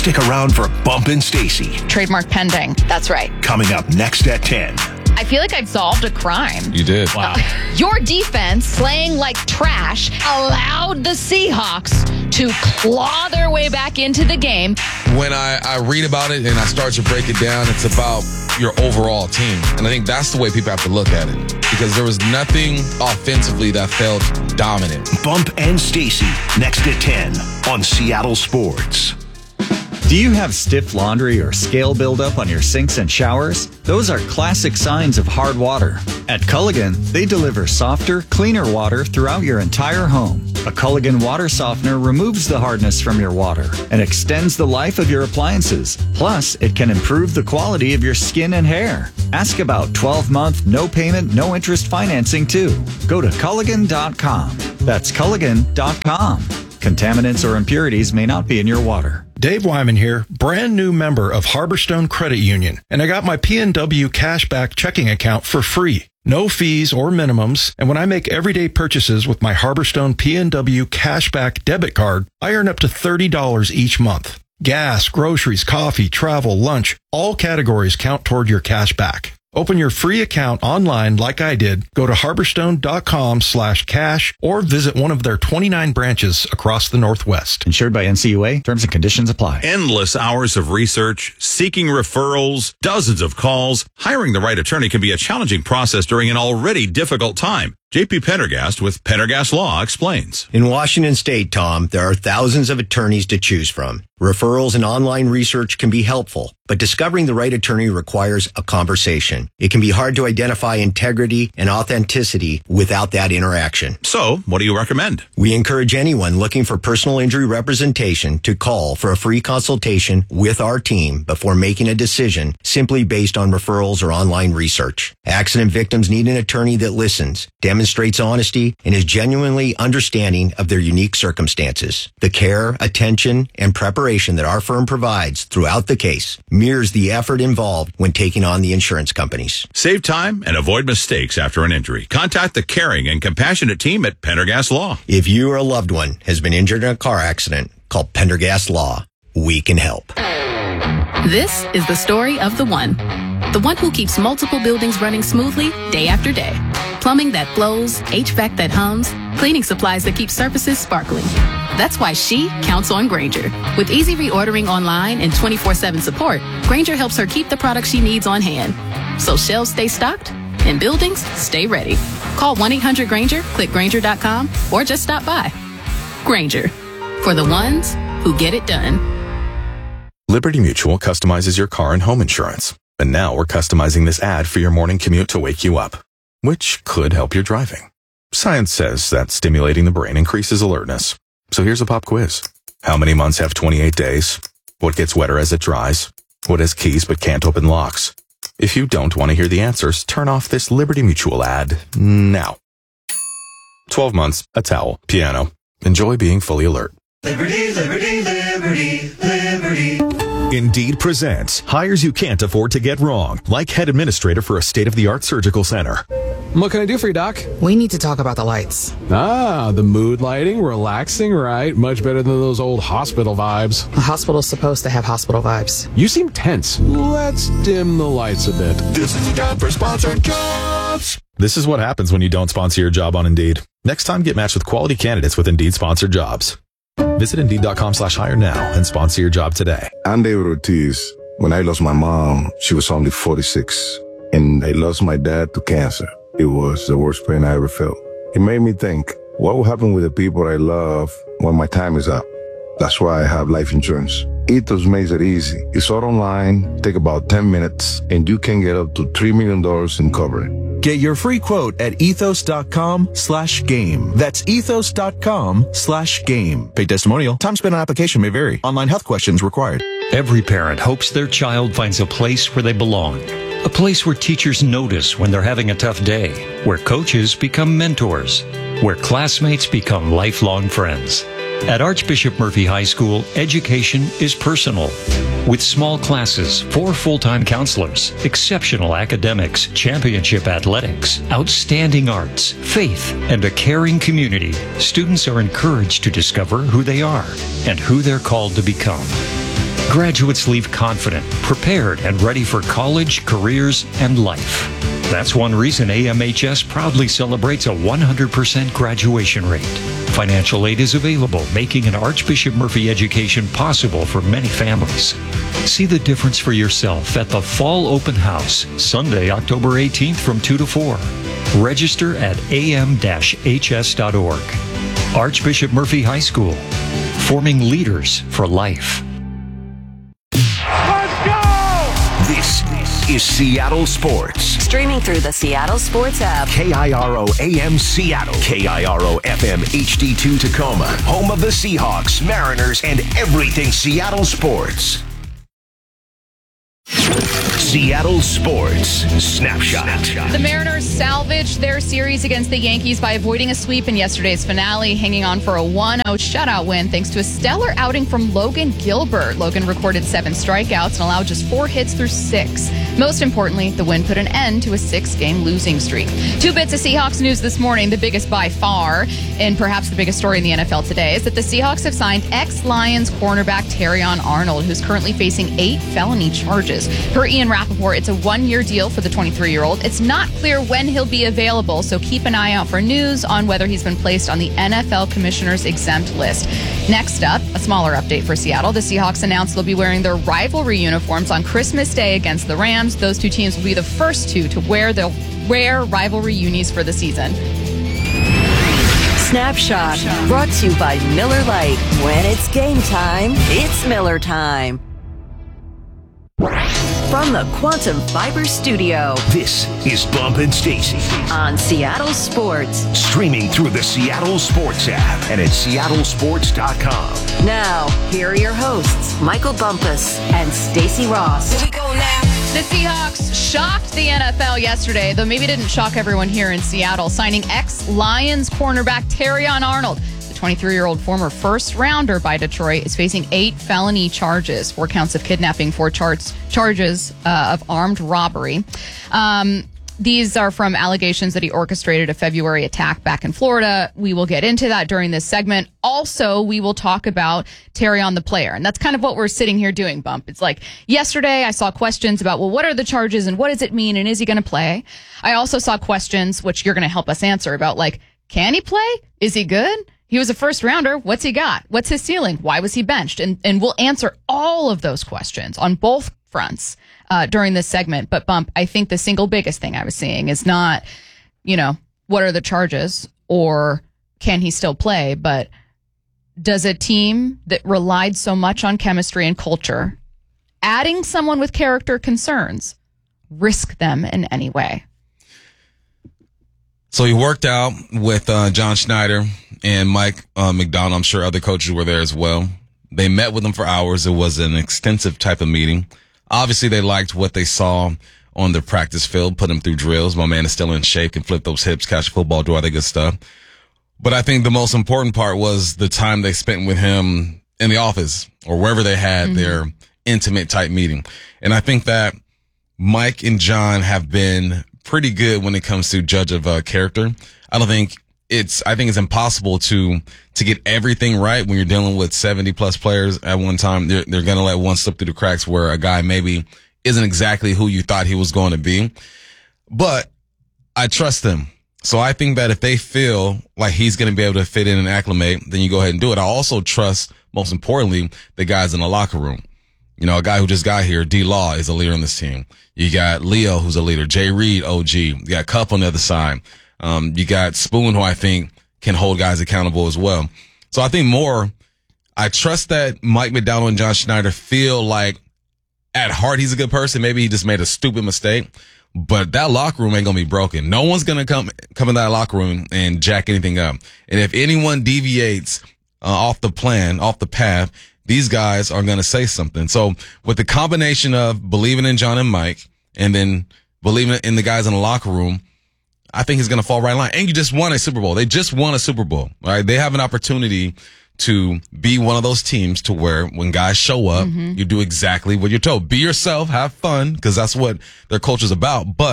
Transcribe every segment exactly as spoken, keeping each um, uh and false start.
Stick around for Bump and Stacy. Trademark pending. That's right. Coming up next at ten. I feel like I've solved a crime. You did. Wow. Uh, your defense, slaying like trash, allowed the Seahawks to claw their way back into the game. When I, I read about it and I start to break it down, it's about your overall team. And I think that's the way people have to look at it. Because there was nothing offensively that felt dominant. Bump and Stacy, next at ten on Seattle Sports. Do you have stiff laundry or scale buildup on your sinks and showers? Those are classic signs of hard water. At Culligan, they deliver softer, cleaner water throughout your entire home. A Culligan water softener removes the hardness from your water and extends the life of your appliances. Plus, it can improve the quality of your skin and hair. Ask about twelve-month, no payment, no interest financing too. Go to Culligan dot com. That's Culligan dot com. Contaminants or impurities may not be in your water. Dave Wyman here, brand new member of Harborstone Credit Union, and I got my P N W Cashback checking account for free. No fees or minimums, and when I make everyday purchases with my Harborstone P N W Cashback debit card, I earn up to thirty dollars each month. Gas, groceries, coffee, travel, lunch, all categories count toward your cashback. Open your free account online like I did. Go to harborstone.com slash cash or visit one of their twenty-nine branches across the Northwest. Insured by N C U A. Terms and conditions apply. Endless hours of research, seeking referrals, dozens of calls. Hiring the right attorney can be a challenging process during an already difficult time. J P Pendergast with Pendergast Law explains. In Washington State, Tom, there are thousands of attorneys to choose from. Referrals and online research can be helpful, but discovering the right attorney requires a conversation. It can be hard to identify integrity and authenticity without that interaction. So, what do you recommend? We encourage anyone looking for personal injury representation to call for a free consultation with our team before making a decision simply based on referrals or online research. Accident victims need an attorney that listens, demonstrates honesty, and is genuinely understanding of their unique circumstances. The care, attention, and preparation that our firm provides throughout the case mirrors the effort involved when taking on the insurance companies. Save time and avoid mistakes after an injury. Contact the caring and compassionate team at Pendergast Law. If you or a loved one has been injured in a car accident, call Pendergast Law. We can help. This is the story of the one. The one who keeps multiple buildings running smoothly day after day. Plumbing that flows, H V A C that hums, cleaning supplies that keep surfaces sparkling. That's why she counts on Grainger. With easy reordering online and twenty-four seven support, Grainger helps her keep the products she needs on hand. So shelves stay stocked and buildings stay ready. Call one eight hundred Grainger, click Grainger dot com, or just stop by. Grainger, for the ones who get it done. Liberty Mutual customizes your car and home insurance. And now we're customizing this ad for your morning commute to wake you up, which could help your driving. Science says that stimulating the brain increases alertness. So here's a pop quiz. How many months have twenty-eight days? What gets wetter as it dries? What has keys but can't open locks? If you don't want to hear the answers, turn off this Liberty Mutual ad now. twelve months, a towel, piano. Enjoy being fully alert. Liberty, liberty, liberty, liberty. Indeed presents hires you can't afford to get wrong, like head administrator for a state-of-the-art surgical center. What can I do for you, Doc? We need to talk about the lights. Ah, the mood lighting, relaxing, right? Much better than those old hospital vibes. A hospital's supposed to have hospital vibes. You seem tense. Let's dim the lights a bit. This is time for sponsored jobs. This is what happens when you don't sponsor your job on Indeed. Next time, get matched with quality candidates with Indeed sponsored jobs. Visit Indeed.com slash hire now and sponsor your job today. I'm David Ortiz. When I lost my mom, she was only forty-six. And I lost my dad to cancer. It was the worst pain I ever felt. It made me think, what will happen with the people I love when my time is up? That's why I have life insurance. Ethos makes it easy. It's all online, take about ten minutes, and you can get up to three million dollars in coverage. Get your free quote at ethos.com slash game. That's ethos.com slash game. Paid testimonial. Time spent on application may vary. Online health questions required. Every parent hopes their child finds a place where they belong. A place where teachers notice when they're having a tough day. Where coaches become mentors. Where classmates become lifelong friends. At Archbishop Murphy High School, education is personal. With small classes, four full-time counselors, exceptional academics, championship athletics, outstanding arts, faith, and a caring community, students are encouraged to discover who they are and who they're called to become. Graduates leave confident, prepared, and ready for college, careers, and life. That's one reason A M H S proudly celebrates a one hundred percent graduation rate. Financial aid is available, making an Archbishop Murphy education possible for many families. See the difference for yourself at the Fall Open House, Sunday, October eighteenth from two to four. Register at a m dash h s dot org. Archbishop Murphy High School, forming leaders for life. This is Seattle Sports. Streaming through the Seattle Sports app. K I R O A M Seattle. K I R O F M H D two Tacoma. Home of the Seahawks, Mariners, and everything Seattle sports. Seattle Sports Snapshot. The Mariners salvaged their series against the Yankees by avoiding a sweep in yesterday's finale, hanging on for a one oh shutout win thanks to a stellar outing from Logan Gilbert. Logan recorded seven strikeouts and allowed just four hits through six. Most importantly, the win put an end to a six-game losing streak. Two bits of Seahawks news this morning, the biggest by far, and perhaps the biggest story in the N F L today, is that the Seahawks have signed ex-Lions cornerback Terrion Arnold, who's currently facing eight felony charges. Per Ian Rappaport, it's a one-year deal for the twenty-three-year-old. It's not clear when he'll be available, so keep an eye out for news on whether he's been placed on the N F L Commissioner's exempt list. Next up, a smaller update for Seattle. The Seahawks announced they'll be wearing their rivalry uniforms on Christmas Day against the Rams. Those two teams will be the first two to wear their wear rivalry unis for the season. Snapshot, brought to you by Miller Lite. When it's game time, it's Miller time. From the Quantum Fiber Studio. This is Bump and Stacy on Seattle Sports. Streaming through the Seattle Sports app and at seattle sports dot com. Now, here are your hosts, Michael Bumpus and Stacy Ross. Here we go now. The Seahawks shocked the N F L yesterday, though maybe didn't shock everyone here in Seattle, signing ex-Lions cornerback Terrion Arnold. twenty-three-year-old former first-rounder by Detroit is facing eight felony charges, four counts of kidnapping, four char- charges uh, of armed robbery. Um, these are from allegations that he orchestrated a February attack back in Florida. We will get into that during this segment. Also, we will talk about Terrion the player, and that's kind of what we're sitting here doing, Bump. It's like, yesterday I saw questions about, well, what are the charges and what does it mean and is he going to play? I also saw questions, which you're going to help us answer, about, like, can he play? Is he good? He was a first rounder. What's he got? What's his ceiling? Why was he benched? And and we'll answer all of those questions on both fronts uh, during this segment. But Bump, I think the single biggest thing I was seeing is not, you know, what are the charges or can he still play? But does a team that relied so much on chemistry and culture, adding someone with character concerns, risk them in any way? So he worked out with uh, John Schneider and Mike uh, McDonald. I'm sure other coaches were there as well. They met with him for hours. It was an extensive type of meeting. Obviously, they liked what they saw on the practice field, put him through drills. My man is still in shape, can flip those hips, catch a football, do all that good stuff. But I think the most important part was the time they spent with him in the office or wherever they had mm-hmm. their intimate type meeting. And I think that Mike and John have been pretty good when it comes to judge of uh, character. I don't think it's, I think it's impossible to, to get everything right when you're dealing with seventy plus players at one time. They're, they're going to let one slip through the cracks where a guy maybe isn't exactly who you thought he was going to be. But I trust them. So I think that if they feel like he's going to be able to fit in and acclimate, then you go ahead and do it. I also trust, most importantly, the guys in the locker room. You know, a guy who just got here, D-Law, is a leader on this team. You got Leo, who's a leader. Jay Reed, O G. You got Cup on the other side. Um, you got Spoon, who I think can hold guys accountable as well. So I think more, I trust that Mike McDonald and John Schneider feel like at heart he's a good person. Maybe he just made a stupid mistake. But that locker room ain't going to be broken. No one's going to come come in that locker room and jack anything up. And if anyone deviates uh, off the plan, off the path, these guys are going to say something. So with the combination of believing in John and Mike and then believing in the guys in the locker room, I think he's going to fall right in line. And you just won a Super Bowl. They just won a Super Bowl, right? They have an opportunity to be one of those teams to where when guys show up, mm-hmm. you do exactly what you're told. Be yourself, have fun, because that's what their culture's about. But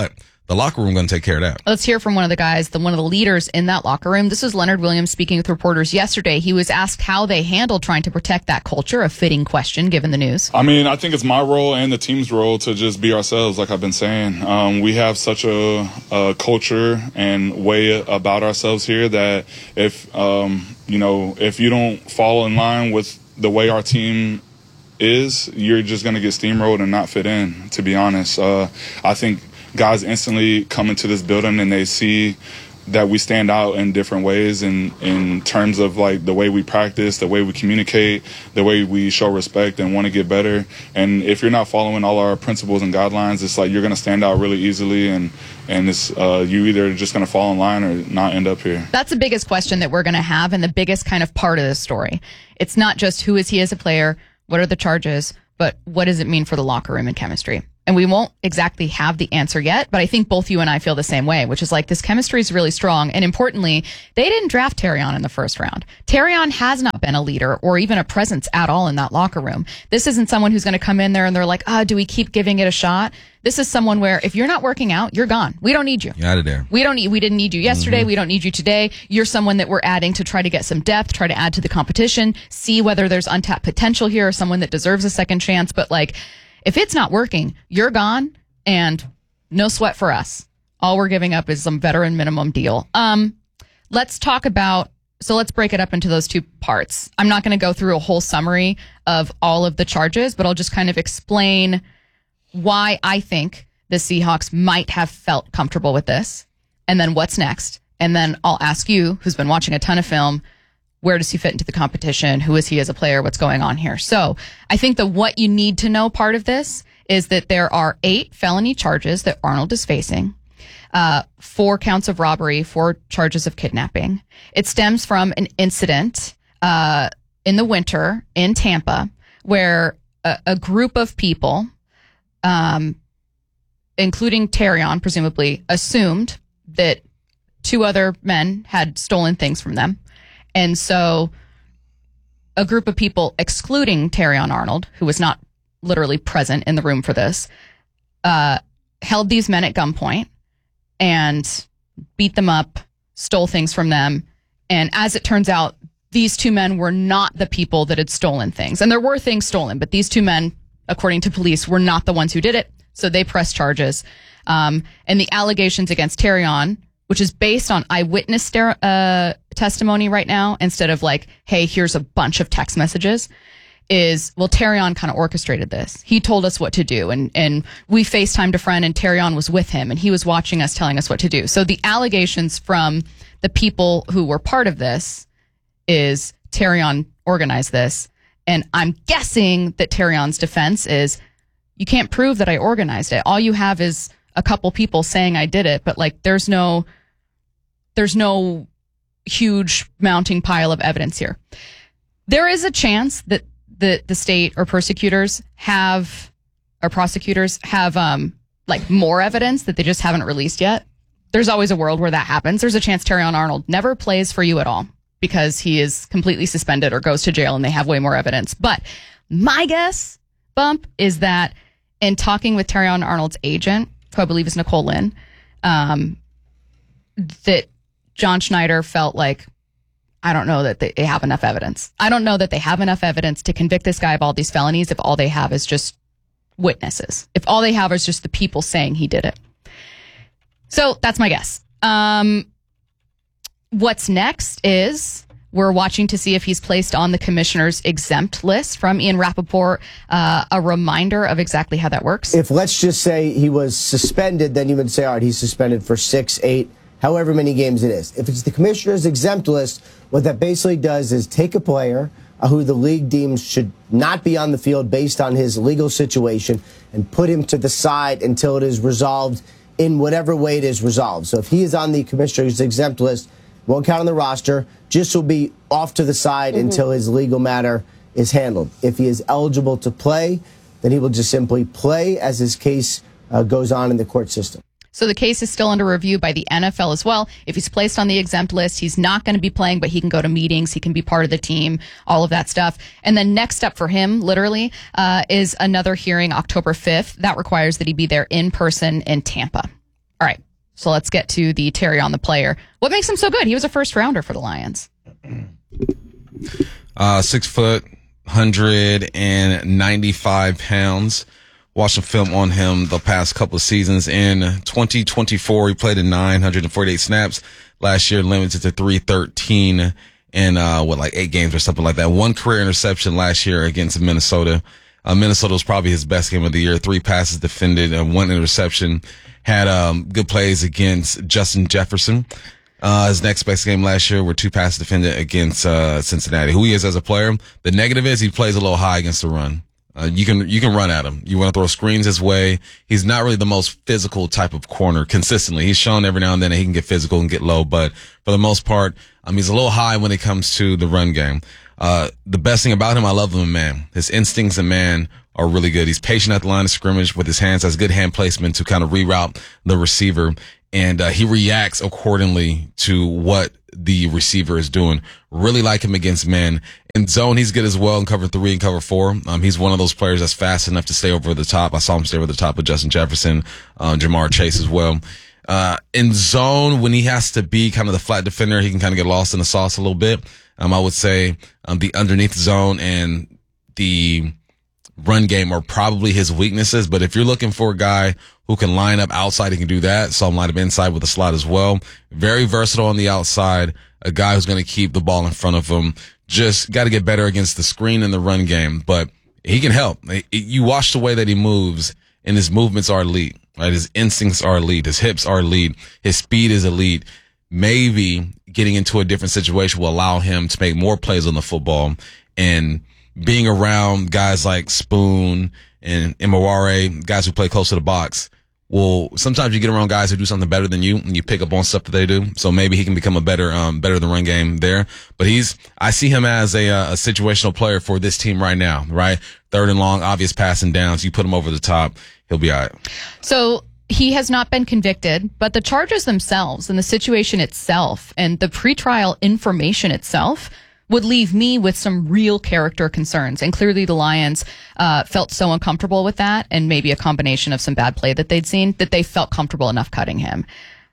the locker room going to take care of that. Let's hear from one of the guys, the one of the leaders in that locker room. This was Leonard Williams speaking with reporters yesterday. He was asked how they handled trying to protect that culture, a fitting question given the news. I mean, I think it's my role and the team's role to just be ourselves, like I've been saying. Um, we have such a, a culture and way about ourselves here that if, um, you know, if you don't fall in line with the way our team is, you're just going to get steamrolled and not fit in, to be honest. Uh, I think guys instantly come into this building and they see that we stand out in different ways in, in terms of like the way we practice, the way we communicate, the way we show respect and want to get better. And if you're not following all our principles and guidelines, it's like you're going to stand out really easily, and and it's uh, you either just going to fall in line or not end up here. That's the biggest question that we're going to have, and the biggest kind of part of this story. It's not just who is he as a player, what are the charges, but what does it mean for the locker room and chemistry? And we won't exactly have the answer yet, but I think both you and I feel the same way, which is like this chemistry is really strong. And importantly, they didn't draft Terrion in the first round. Terrion has not been a leader or even a presence at all in that locker room. This isn't someone who's going to come in there and they're like, ah, oh, do we keep giving it a shot? This is someone where if you're not working out, you're gone. We don't need you. You're out of there. We don't need, we didn't need you yesterday. Mm-hmm. We don't need you today. You're someone that we're adding to try to get some depth, try to add to the competition, see whether there's untapped potential here or someone that deserves a second chance. But like, if it's not working, you're gone. And no sweat for us. All we're giving up is some veteran minimum deal. Um, let's talk about, so let's break it up into those two parts. I'm not going to go through a whole summary of all of the charges, but I'll just kind of explain why I think the Seahawks might have felt comfortable with this, and then what's next. And then I'll ask you, who's been watching a ton of film, where does he fit into the competition? Who is he as a player? What's going on here? So I think the what you need to know part of this is that there are eight felony charges that Arnold is facing, uh, four counts of robbery, four charges of kidnapping. It stems from an incident uh, in the winter in Tampa where a, a group of people, um, including Terrion, presumably, assumed that two other men had stolen things from them. And so a group of people, excluding Terrion Arnold, who was not literally present in the room for this, uh, held these men at gunpoint and beat them up, stole things from them. And as it turns out, these two men were not the people that had stolen things. And there were things stolen, but these two men, according to police, were not the ones who did it. So they pressed charges. Um, and the allegations against Terrion, which is based on eyewitness ster- uh, testimony right now, instead of like, hey, here's a bunch of text messages, is, well, Terrion kind of orchestrated this. He told us what to do, and, and we FaceTimed a friend, and Terrion was with him, and he was watching us, telling us what to do. So the allegations from the people who were part of this is Terrion organized this, and I'm guessing that Terrion's defense is, you can't prove that I organized it. All you have is a couple people saying I did it, but like there's no, there's no huge mounting pile of evidence here. There is a chance that the the state or prosecutors have, or prosecutors have, um, like more evidence that they just haven't released yet. There's always a world where that happens. There's a chance Terrion Arnold never plays for you at all because he is completely suspended or goes to jail and they have way more evidence. But my guess, Bump, is that in talking with Terrion Arnold's agent, who I believe is Nicole Lynn, um, that John Schneider felt like, I don't know that they have enough evidence. I don't know that they have enough evidence to convict this guy of all these felonies if all they have is just witnesses. If all they have is just the people saying he did it. So that's my guess. Um, what's next is we're watching to see if he's placed on the commissioner's exempt list from Ian Rappaport. Uh, a reminder of exactly how that works. If let's just say he was suspended, then you would say, all right, he's suspended for six, eight, however many games it is. If it's the commissioner's exempt list, what that basically does is take a player uh, who the league deems should not be on the field based on his legal situation and put him to the side until it is resolved in whatever way it is resolved. So if he is on the commissioner's exempt list, won't count on the roster, just will be off to the side mm-hmm. until his legal matter is handled. If he is eligible to play, then he will just simply play as his case uh, goes on in the court system. So the case is still under review by the N F L as well. If he's placed on the exempt list, he's not going to be playing, but he can go to meetings. He can be part of the team, all of that stuff. And then next up for him, literally, uh, is another hearing October fifth. That requires that he be there in person in Tampa. All right. So let's get to the Terry on the player. What makes him so good? He was a first rounder for the Lions. Uh, six foot, one hundred ninety-five pounds. Watched some film on him the past couple of seasons. In twenty twenty-four, he played in nine hundred forty-eight snaps. Last year, limited to three thirteen in, uh, what, like eight games or something like that. One career interception last year against Minnesota. Uh, Minnesota was probably his best game of the year. Three passes defended and one interception. Had, um, good plays against Justin Jefferson. Uh, his next best game last year were two passes defended against, uh, Cincinnati. Who he is as a player. The negative is he plays a little high against the run. Uh, you can, you can run at him. You want to throw screens his way. He's not really the most physical type of corner consistently. He's shown every now and then that he can get physical and get low, but for the most part, um, he's a little high when it comes to the run game. Uh, the best thing about him, I love him in man. His instincts in man are really good. He's patient at the line of scrimmage with his hands, has good hand placement to kind of reroute the receiver. And, uh, he reacts accordingly to what the receiver is doing. Really like him against man. In zone, he's good as well in cover three and cover four. Um, he's one of those players that's fast enough to stay over the top. I saw him stay over the top with Justin Jefferson, uh, Jamar Chase as well. Uh, in zone, when he has to be kind of the flat defender, he can kind of get lost in the sauce a little bit. Um, I would say, um, the underneath zone and the run game are probably his weaknesses. But if you're looking for a guy who can line up outside, he can do that. Saw him line up inside with a slot as well. Very versatile on the outside. A guy who's going to keep the ball in front of him. Just got to get better against the screen and the run game, but he can help. You watch the way that he moves, and his movements are elite, right? His instincts are elite. His hips are elite. His speed is elite. Maybe getting into a different situation will allow him to make more plays on the football, and being around guys like Spoon and Imaware, guys who play close to the box. Well, sometimes you get around guys who do something better than you and you pick up on stuff that they do. So maybe he can become a better, um, better than run game there. But he's, I see him as a, uh, a situational player for this team right now, right? Third and long, obvious passing downs. You put him over the top, he'll be all right. So he has not been convicted, but the charges themselves and the situation itself and the pretrial information itself would leave me with some real character concerns. And clearly the Lions uh, felt so uncomfortable with that, and maybe a combination of some bad play that they'd seen, that they felt comfortable enough cutting him.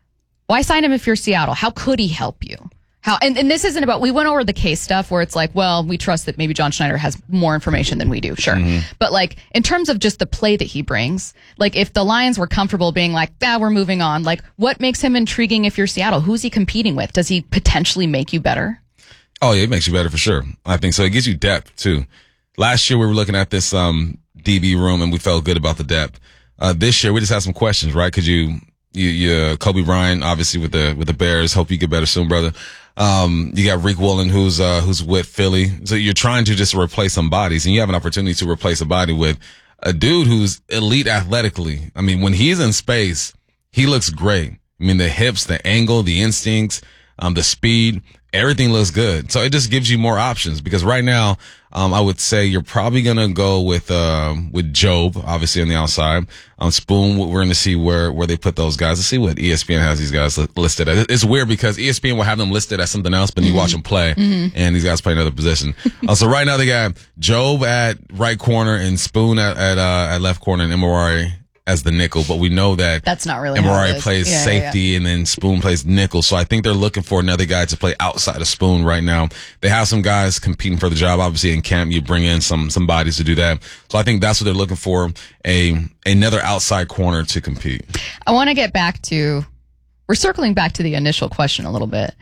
Why sign him if you're Seattle? How could he help you? How? And, and this isn't about, we went over the case stuff where it's like, well, we trust that maybe John Schneider has more information than we do. Sure. Mm-hmm. But like, in terms of just the play that he brings, like if the Lions were comfortable being like, ah, we're moving on, like what makes him intriguing if you're Seattle? Who's he competing with? Does he potentially make you better? Oh, yeah, it makes you better for sure. I think so. It gives you depth, too. Last year, we were looking at this um D B room, and we felt good about the depth. Uh This year, we just had some questions, right? Because you, you, you, uh, Kobe Bryant, obviously, with the with the Bears. Hope you get better soon, brother. Um, you got Rick Woolen, who's uh who's with Philly. So you're trying to just replace some bodies, and you have an opportunity to replace a body with a dude who's elite athletically. I mean, when he's in space, he looks great. I mean, the hips, the angle, the instincts, um, the speed. Everything looks good. So it just gives you more options, because right now, um, I would say you're probably going to go with, um, with Job, obviously on the outside. Um, Spoon, we're going to see where, where they put those guys. Let's see what E S P N has these guys li- listed at. It's weird because E S P N will have them listed as something else, but mm-hmm. you watch them play mm-hmm. and these guys play another position. uh, so right now they got Job at right corner and Spoon at, at, uh, at left corner and Imaware as the nickel, but we know that that's not really Imaware plays yeah, safety yeah. and then Spoon plays nickel. So I think they're looking for another guy to play outside of Spoon right now. They have some guys competing for the job. Obviously in camp, you bring in some, some bodies to do that. So I think that's what they're looking for, a, another outside corner to compete. I want to get back to, we're circling back to the initial question a little bit.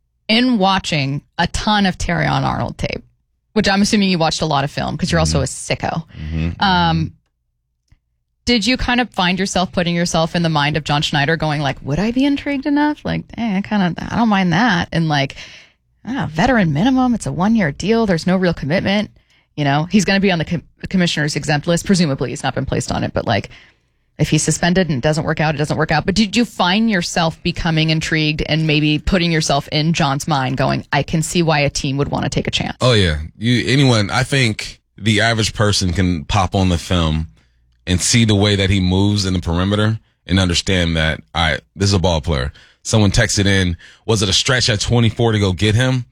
In watching a ton of Terrion Arnold tape, which I'm assuming you watched a lot of film because you're mm-hmm. also a sicko. Mm-hmm. Um, Did you kind of find yourself putting yourself in the mind of John Schneider going like, would I be intrigued enough? Like, eh, I kind of, I don't mind that. And like, ah, veteran minimum, it's a one year deal. There's no real commitment. You know, he's going to be on the com- commissioner's exempt list. Presumably he's not been placed on it, but like if he's suspended and it doesn't work out, it doesn't work out. But did you find yourself becoming intrigued and maybe putting yourself in John's mind going, I can see why a team would want to take a chance? Oh yeah. You, anyone, I think the average person can pop on the film and see the way that he moves in the perimeter and understand that, all right, this is a ball player. Someone texted in, was it a stretch at twenty-four to go get him?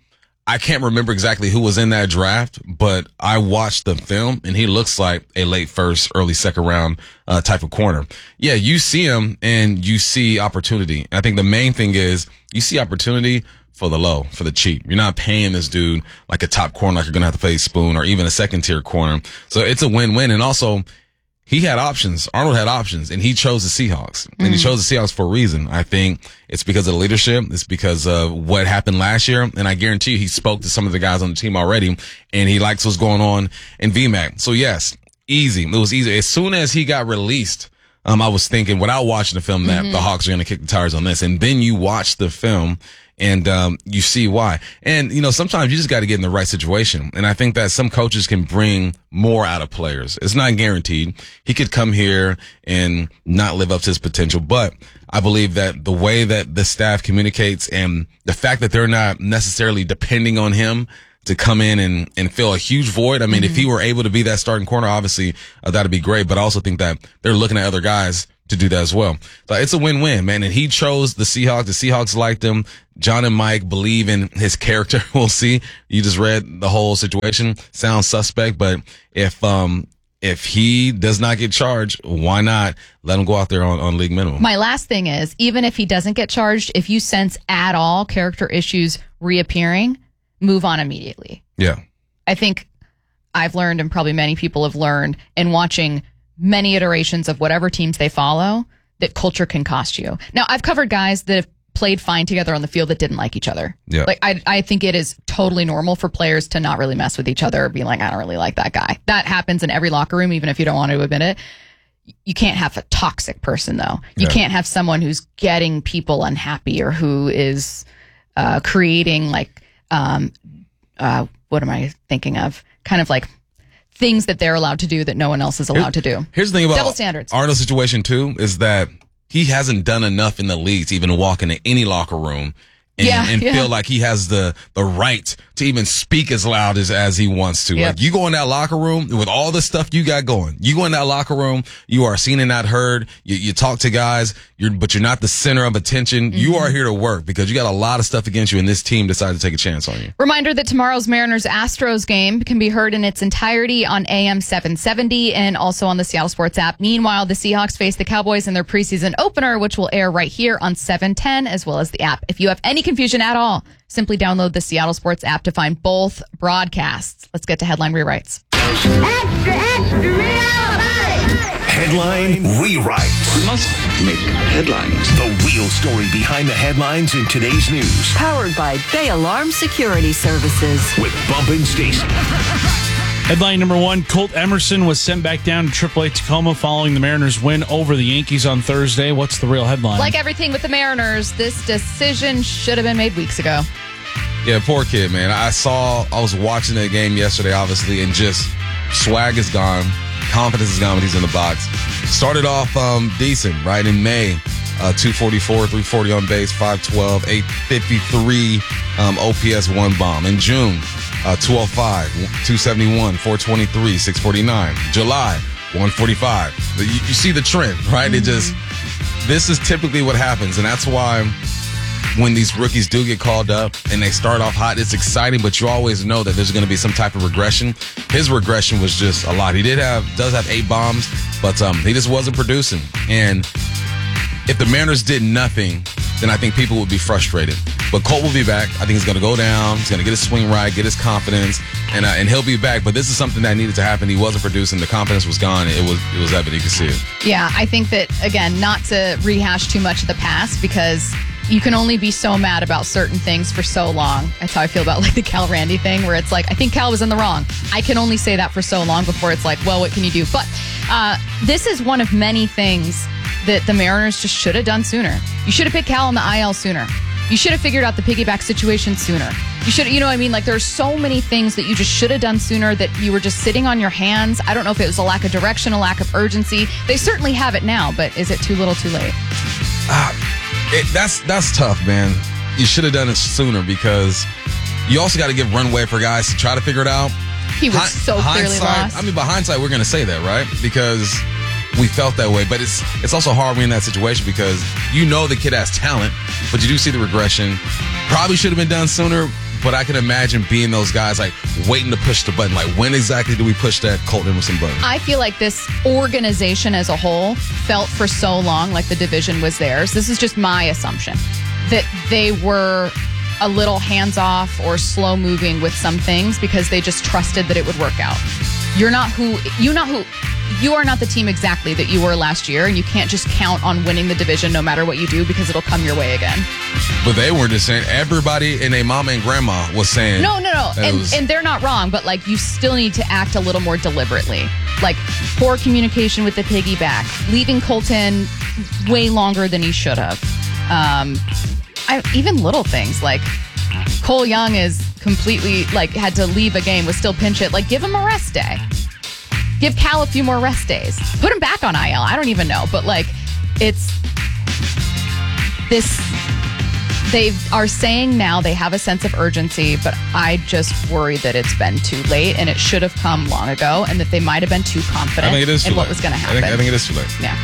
I can't remember exactly who was in that draft, but I watched the film and he looks like a late first, early second round uh, type of corner. Yeah, you see him and you see opportunity. And I think the main thing is you see opportunity for the low, for the cheap. You're not paying this dude like a top corner like you're going to have to pay Spoon or even a second tier corner. So it's a win-win. And also, he had options. Arnold had options, and he chose the Seahawks. And mm. he chose the Seahawks for a reason. I think it's because of the leadership. It's because of what happened last year. And I guarantee you he spoke to some of the guys on the team already, and he likes what's going on in V MAC. So, yes, easy. It was easy. As soon as he got released, um, I was thinking, without watching the film, that mm-hmm. the Hawks are going to kick the tires on this. And then you watch the film, and um, you see why. And, you know, sometimes you just got to get in the right situation. And I think that some coaches can bring more out of players. It's not guaranteed. He could come here and not live up to his potential. But I believe that the way that the staff communicates and the fact that they're not necessarily depending on him to come in and, and fill a huge void. I mean, mm-hmm. if he were able to be that starting corner, obviously uh, that'd be great. But I also think that they're looking at other guys to do that as well. So it's a win-win, man. And he chose the Seahawks. The Seahawks liked him. John and Mike believe in his character. We'll see. You just read the whole situation. Sounds suspect, but if, um, if he does not get charged, why not let him go out there on, on league minimum? My last thing is, even if he doesn't get charged, if you sense at all character issues reappearing, move on immediately. Yeah. I think I've learned, and probably many people have learned in watching many iterations of whatever teams they follow, that culture can cost you. Now, I've covered guys that have played fine together on the field that didn't like each other. Yeah. Like, I I think it is totally normal for players to not really mess with each other or be like, I don't really like that guy. That happens in every locker room, even if you don't want to admit it. You can't have a toxic person, though. You yeah. can't have someone who's getting people unhappy or who is uh, creating, like, um, uh, what am I thinking of? Kind of like things that they're allowed to do that no one else is allowed Here, to do. Here's the thing about double standards. Arnold's situation, too, is that he hasn't done enough in the league to even walk into any locker room and, yeah, and yeah. feel like he has the, the right to even speak as loud as, as he wants to. Yep. Like, you go in that locker room with all the stuff you got going. You go in that locker room, you are seen and not heard. You, you talk to guys, you're, but you're not the center of attention. Mm-hmm. You are here to work because you got a lot of stuff against you, and this team decided to take a chance on you. Reminder that tomorrow's Mariners-Astros game can be heard in its entirety on A M seven seventy and also on the Seattle Sports app. Meanwhile, the Seahawks face the Cowboys in their preseason opener, which will air right here on seven ten, as well as the app. If you have any confusion at all, simply download the Seattle Sports app to find both broadcasts. Let's get to headline rewrites. Extra, extra, real Headline rewrites. We must make headlines. The real story behind the headlines in today's news. Powered by Bay Alarm Security Services. With Bump and Stacy. Headline number one, Colt Emerson was sent back down to triple A Tacoma following the Mariners' win over the Yankees on Thursday. What's the real headline? Like everything with the Mariners, this decision should have been made weeks ago. Yeah, poor kid, man. I saw, I was watching that game yesterday, obviously, and just swag is gone. Confidence is gone when he's in the box. Started off um, decent, right? In May, uh, two forty-four, three forty on base, five twelve, eight fifty-three um, O P S, one bomb. In June, uh, two oh five, two seventy-one, four twenty-three, six forty-nine. July, one forty-five. You, you see the trend, right? Mm-hmm. It just, this is typically what happens, and that's why when these rookies do get called up and they start off hot, it's exciting, but you always know that there's going to be some type of regression. His regression was just a lot. He did have, does have eight bombs, but um, he just wasn't producing. And if the Mariners did nothing, then I think people would be frustrated. But Colt will be back. I think he's going to go down. He's going to get his swing right, get his confidence, and uh, and he'll be back. But this is something that needed to happen. He wasn't producing. The confidence was gone. It was it was evident. You could see it. Yeah, I think that, again, not to rehash too much of the past, because you can only be so mad about certain things for so long. That's how I feel about like the Cal Randy thing, where it's like, I think Cal was in the wrong. I can only say that for so long before it's like, well, what can you do? But uh, this is one of many things that the Mariners just should have done sooner. You should have picked Cal on the I L sooner. You should have figured out the piggyback situation sooner. You should, you know what I mean? Like, there's so many things that you just should have done sooner that you were just sitting on your hands. I don't know if it was a lack of direction, a lack of urgency. They certainly have it now, but is it too little, too late? Uh, it, that's that's tough, man. You should have done it sooner, because you also got to give runway for guys to try to figure it out. He was Hi- so clearly lost. I mean, by hindsight, we're going to say that, right? Because we felt that way, but it's it's also hard when in that situation, because you know the kid has talent, but you do see the regression. Probably should have been done sooner, but I can imagine being those guys like waiting to push the button. Like, when exactly do we push that Colt Emerson button? I feel like this organization as a whole felt for so long like the division was theirs. This is just my assumption that they were a little hands-off or slow-moving with some things because they just trusted that it would work out. You're not who you not who you are not the team exactly that you were last year, and you can't just count on winning the division no matter what you do because it'll come your way again. But they weren't just saying, everybody and their mama and grandma was saying. No, no, no. And, was, and they're not wrong, but like you still need to act a little more deliberately. Like poor communication with the piggyback, leaving Colton way longer than he should have. Um, I, even little things like Cole Young is completely like had to leave a game with still pinch it. Like give him a rest day. Give Cal a few more rest days. Put him back on I L. I don't even know. But, like, it's this. They are saying now they have a sense of urgency, but I just worry that it's been too late and it should have come long ago and that they might have been too confident I think it is in too what late. was going to I happen. think, I think it is too late. Yeah.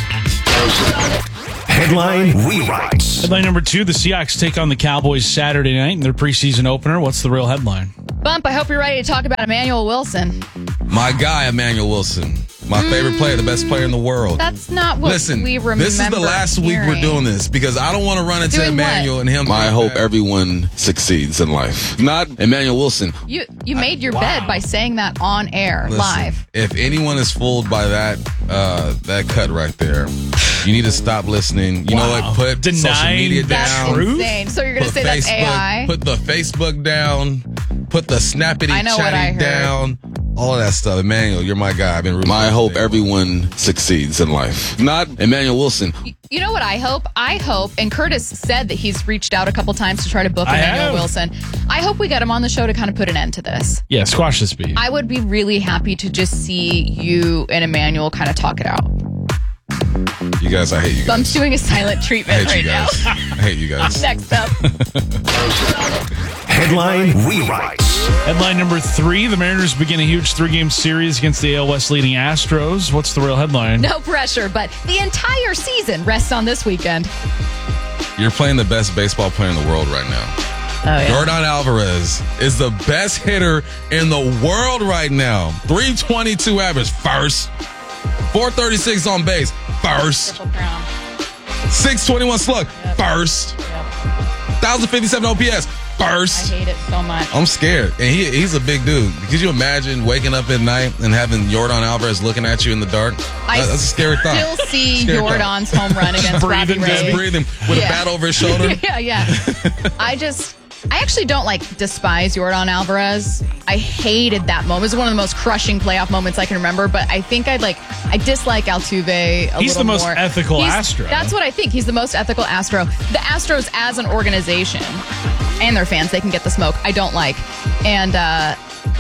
Headline rewrites. Headline number two, the Seahawks take on the Cowboys Saturday night in their preseason opener. What's the real headline? Bump, I hope you're ready to talk about Emmanuel Wilson. My guy, Emmanuel Wilson. My mm. favorite player, the best player in the world. That's not what Listen, we remember. This is the last hearing. week we're doing this because I don't want to run into Doing Emmanuel what? and him. I hope everyone succeeds in life. Not Emmanuel Wilson. You you made your wow. bed by saying that on air, Listen, live. If anyone is fooled by that uh, that cut right there, you need to stop listening. You wow. know what? Put Denying social media that's down. insane. So you're going to Put say that's Facebook, A I? Put the Facebook down. Put the snappity I know what I chatty heard. down. All of that stuff. Emmanuel, you're my guy. I've been rooting. I hope everyone succeeds in life. Not Emmanuel Wilson. You know what I hope? I hope, and Curtis said that he's reached out a couple times to try to book I Emmanuel have. Wilson. I hope we get him on the show to kind of put an end to this. Yeah, squash this beat. I would be really happy to just see you and Emmanuel kind of talk it out. You guys, I hate you guys. Bump's doing a silent I treatment hate right you guys. now. I hate you guys. Next up. Headline rewrites. Headline number three, the Mariners begin a huge three-game series against the A L West leading Astros. What's the real headline? No pressure, but the entire season rests on this weekend. You're playing the best baseball player in the world right now. Oh, yeah. Jordan Alvarez is the best hitter in the world right now. three twenty-two average, first. four thirty-six on base, first. six twenty-one slug, Yep. first. Yep. one thousand fifty-seven O P S, first. I hate it so much. I'm scared. And he he's a big dude. Could you imagine waking up at night and having Jordan Alvarez looking at you in the dark? I That- That's a scary thought. still see Scary thought. Jordan's home run against Robbie breathing, Just Ray. breathing with Yeah. a bat over his shoulder. yeah, yeah. I just, I actually don't like despise Jordan Alvarez. I hated that moment. It was one of the most crushing playoff moments I can remember. But I think I'd like, I dislike Altuve a He's little the most more. ethical He's- Astro. That's what I think. He's the most ethical Astro. The Astros as an organization and their fans, they can get the smoke. I don't like, and uh,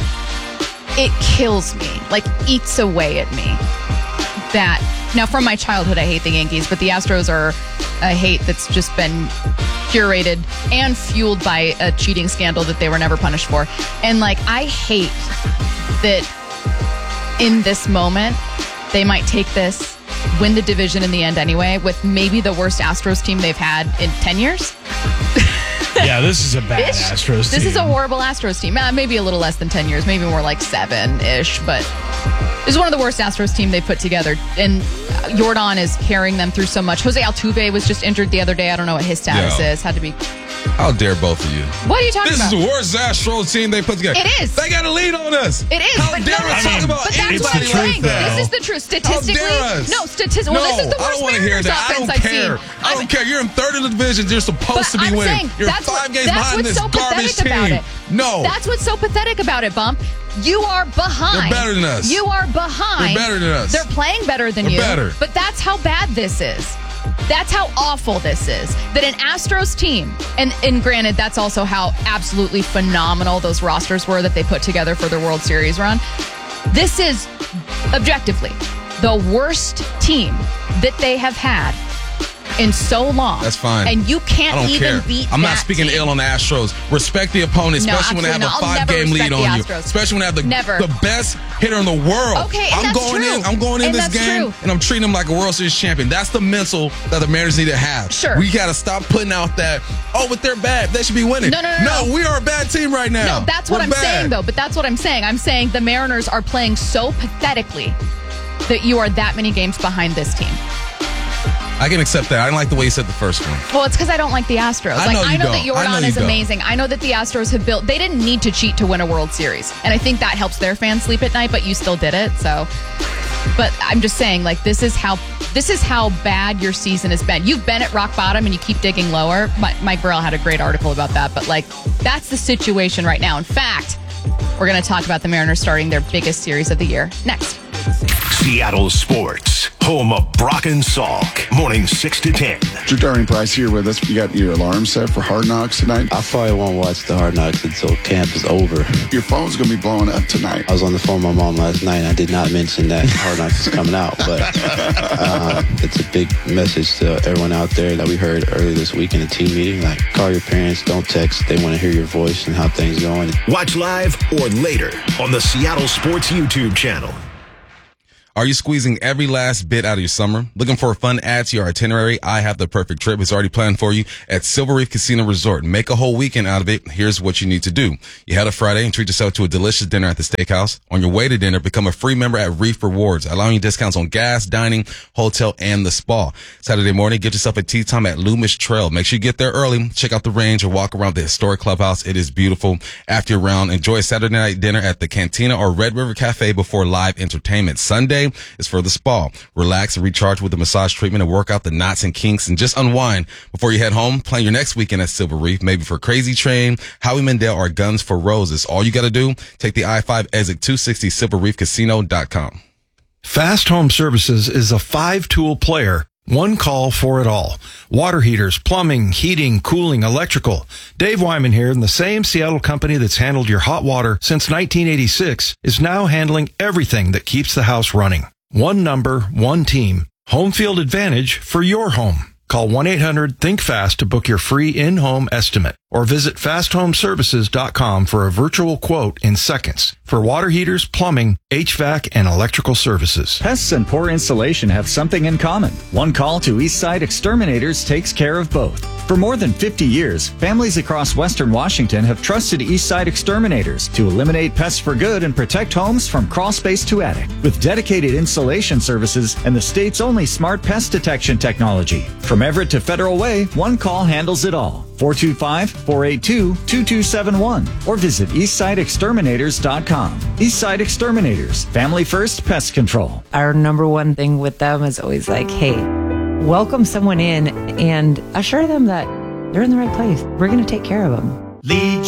it kills me. Like eats away at me. That now from my childhood, I hate the Yankees, but the Astros are a hate that's just been curated and fueled by a cheating scandal that they were never punished for. And like, I hate that in this moment, they might take this, win the division in the end anyway, with maybe the worst Astros team they've had in ten years. Yeah, this is a bad Ish. Astros This team. is a horrible Astros team. Uh, maybe a little less than ten years, maybe more like seven-ish, but this is one of the worst Astros team they've put together. And uh, Jordan is carrying them through so much. Jose Altuve was just injured the other day. I don't know what his status Yeah. is. Had to be. How dare both of you? What are you talking This about? is the worst Astros team they put together. It is. They got a lead on us. It is. How but dare no, us no, talk about but that's anybody what I'm truth, saying. though. This is the truth. Statistically, How dare us? no, statistically. Well, no, this is the I worst don't want to hear Mariners that. I offense don't I've care. seen. I don't care. You're in third in the division. You're supposed But to be I'm winning. saying, You're that's five what, games that's behind what's this so garbage pathetic about team. it. No. That's what's so pathetic about it, Bump. You are behind. They're better than us. You are behind. They're better than us. They're playing better than They're you. better. But that's how bad this is. That's how awful this is. That an Astros team, and, and granted, that's also how absolutely phenomenal those rosters were that they put together for their World Series run. This is, objectively, the worst team that they have had in so long. That's fine. And you can't I don't even care. beat I'm that not speaking team. ill on the Astros. Respect the opponent, No, especially when they have absolutely a not. I'll never five-game lead respect on the you. Astros. Especially when they have the, Never. the best hitter in the world. Okay, and I'm that's going true. in. I'm going in And this that's game, true. and I'm treating them like a World Series champion. That's the mental that the Mariners need to have. Sure. We got to stop putting out that, oh, but they're bad. They should be winning. No, no, no, no. No, we are a bad team right now. No, that's what We're I'm bad. saying, though. But that's what I'm saying. I'm saying the Mariners are playing so pathetically that you are that many games behind this team. I can accept that. I didn't like the way you said the first one. Well, it's because I don't like the Astros. I like know you I know don't. that I know Jordan you is don't. amazing. I know that the Astros have built. They didn't need to cheat to win a World Series, and I think that helps their fans sleep at night. But you still did it, so. But I'm just saying, like this is how this is how bad your season has been. You've been at rock bottom, and you keep digging lower. My, Mike Burrell had a great article about that. But like that's the situation right now. In fact, we're going to talk about the Mariners starting their biggest series of the year next. Seattle Sports, home of Brock and Salk, morning six to ten. Drew Darwin Price here with us. You got your alarm set for Hard Knocks tonight? I probably won't watch the Hard Knocks until camp is over. Your phone's going to be blowing up tonight. I was on the phone with my mom last night, and I did not mention that Hard Knocks is coming out, but uh, it's a big message to everyone out there that we heard earlier this week in a team meeting. Like, call your parents, don't text. They want to hear your voice and how things going. Watch live or later on the Seattle Sports YouTube channel. Are you squeezing every last bit out of your summer? Looking for a fun add to your itinerary? I have the perfect trip. It's already planned for you at Silver Reef Casino Resort. Make a whole weekend out of it. Here's what you need to do. You head up Friday and treat yourself to a delicious dinner at the steakhouse. On your way to dinner, become a free member at Reef Rewards, allowing you discounts on gas, dining, hotel, and the spa. Saturday morning, get yourself a tea time at Loomish Trail. Make sure you get there early. Check out the range or walk around the historic clubhouse. It is beautiful. After your round, enjoy a Saturday night dinner at the Cantina or Red River Cafe before live entertainment. Sunday is for the spa. Relax and recharge with a massage treatment and work out the knots and kinks and just unwind before you head home. Plan your next weekend at Silver Reef, maybe for Crazy Train, Howie Mandel, or Guns for Roses. All you got to do, take the I five exit two sixty, silver reef casino dot com. Fast Home Services is a five-tool player. One call for it all. Water heaters, plumbing, heating, cooling, electrical. Dave Wyman here, and the same Seattle company that's handled your hot water since nineteen eighty-six is now handling everything that keeps the house running. One number, one team. Home field advantage for your home. Call one eight hundred think fast to book your free in-home estimate or visit fast home services dot com for a virtual quote in seconds for water heaters, plumbing, H V A C, and electrical services. Pests and poor insulation have something in common. One call to Eastside Exterminators takes care of both. For more than fifty years, families across Western Washington have trusted Eastside Exterminators to eliminate pests for good and protect homes from crawl space to attic. With dedicated insulation services and the state's only smart pest detection technology. From Everett to Federal Way, one call handles it all. four two five, four eight two, two two seven one or visit eastside exterminators dot com. Eastside Exterminators, family first pest control. Our number one thing with them is always like, hey, welcome someone in and assure them that they're in the right place. We're going to take care of them. Lead